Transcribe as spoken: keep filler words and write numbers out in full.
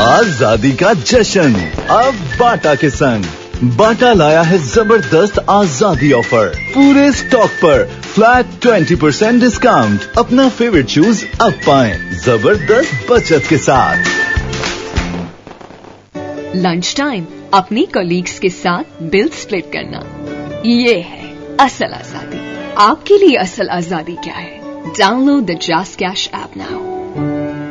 आजादी का जश्न अब बाटा के संग। बाटा लाया है जबरदस्त आजादी ऑफर। पूरे स्टॉक पर फ्लैट ट्वेंटी परसेंट डिस्काउंट। अपना फेवरेट शूज अब पाएं जबरदस्त बचत के साथ। लंच टाइम अपनी कलीग्स के साथ बिल स्प्लिट करना, ये है असल आजादी। आपके लिए असल आजादी क्या है? Download the just cash app now.